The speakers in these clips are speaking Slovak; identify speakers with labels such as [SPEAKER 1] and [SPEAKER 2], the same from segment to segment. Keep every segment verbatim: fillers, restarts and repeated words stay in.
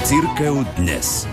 [SPEAKER 1] Cirkev dnes.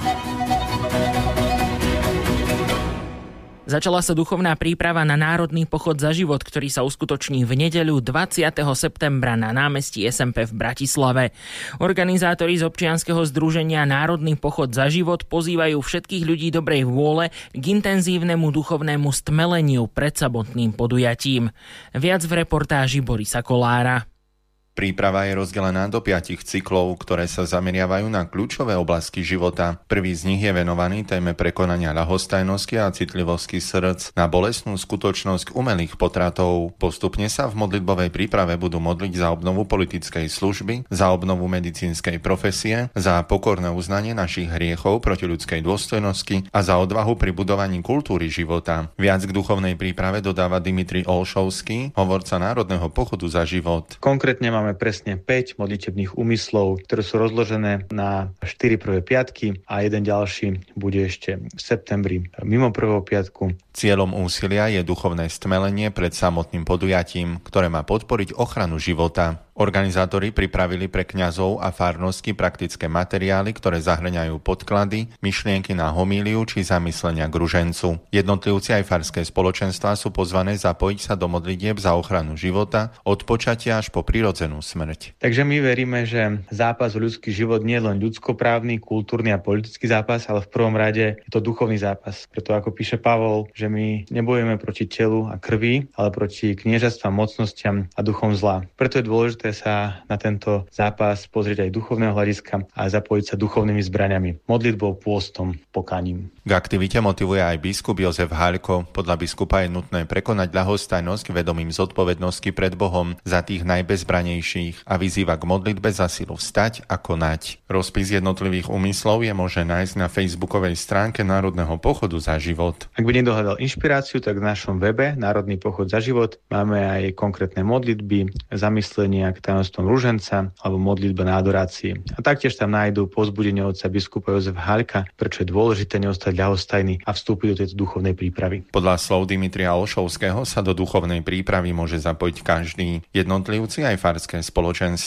[SPEAKER 2] Začala sa duchovná príprava na Národný pochod za život, ktorý sa uskutoční v nedeľu dvadsiateho septembra na námestí es em pé v Bratislave. Organizátori z občianskeho združenia Národný pochod za život pozývajú všetkých ľudí dobrej vôle k intenzívnemu duchovnému stmeleniu pred samotným podujatím. Viac v reportáži Borisa Kolára.
[SPEAKER 3] Príprava je rozdelená do piatich cyklov, ktoré sa zameriavajú na kľúčové oblasti života. Prvý z nich je venovaný téme prekonania ľahostajnosti a citlivosti srdc na bolestnú skutočnosť umelých potratov. Postupne sa v modlitbovej príprave budú modliť za obnovu politickej služby, za obnovu medicínskej profesie, za pokorné uznanie našich hriechov proti ľudskej dôstojnosti a za odvahu pri budovaní kultúry života. Viac k duchovnej príprave dodáva Dimitrij Olšovský, hovorca Národného pochodu za život.
[SPEAKER 4] Konkrétne máme Máme presne päť modlitebných úmyslov, ktoré sú rozložené na štyri prvé piatky a jeden ďalší bude ešte v septembri mimo prvého piatku.
[SPEAKER 3] Cieľom úsilia je duchovné stmelenie pred samotným podujatím, ktoré má podporiť ochranu života. Organizátori pripravili pre kňazov a farnosti praktické materiály, ktoré zahŕňajú podklady, myšlienky na homíliu či zamyslenia k ružencu. Jednotlivci aj farské spoločenstvá sú pozvané zapojiť sa do modlitieb za ochranu života od počatia až po prirodzenú smrť.
[SPEAKER 4] Takže my veríme, že zápas o ľudský život nie je len ľudskoprávny, kultúrny a politický zápas, ale v prvom rade je to duchovný zápas. Preto ako píše Pavol, že my nebojujeme proti telu a krvi, ale proti kniežatstvám, mocnostiam a duchom zla. Preto je dôležité sa na tento zápas pozrieť aj duchovného hľadiska a zapojiť sa duchovnými zbraňami, modlitbou, pôstom, pokaním.
[SPEAKER 3] K aktivite motivuje aj biskup Jozef Haľko. Podľa biskupa je nutné prekonať ľahostajnosť vedomím zodpovednosti pred Bohom za tých najbezbranejších a vyzýva k modlitbe za silu vstať a konať. Rozpis jednotlivých úmyslov je možné nájsť na facebookovej stránke Národného pochodu za život.
[SPEAKER 4] Ak by niekto hľadal inšpiráciu, tak v našom webe Národný pochod za život máme aj konkrétne modlitby, zamyslenia k tajomstvom ruženca alebo modlitba na adorácii. A taktiež tam nájdú povzbudenie otca biskupa Jozefa Haľka, prečo je dôležité neostať ľahostajný a vstúpiť do tejto duchovnej prípravy.
[SPEAKER 3] Podľa slov Dimitrija Olšovského sa do duchovnej prípravy môže zapojiť každý, jednotlivci aj farské spoločenstvo.